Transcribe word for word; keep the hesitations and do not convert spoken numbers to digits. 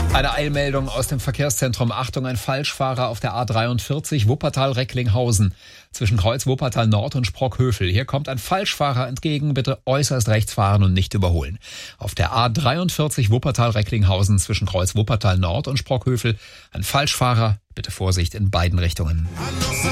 Eine Eilmeldung aus dem Verkehrszentrum. Achtung, ein Falschfahrer auf der A dreiundvierzig Wuppertal-Recklinghausen zwischen Kreuz Wuppertal Nord und Sprockhövel. Hier kommt ein Falschfahrer entgegen. Bitte äußerst rechts fahren und nicht überholen. Auf der A dreiundvierzig Wuppertal-Recklinghausen zwischen Kreuz Wuppertal Nord und Sprockhövel ein Falschfahrer. Bitte Vorsicht in beiden Richtungen.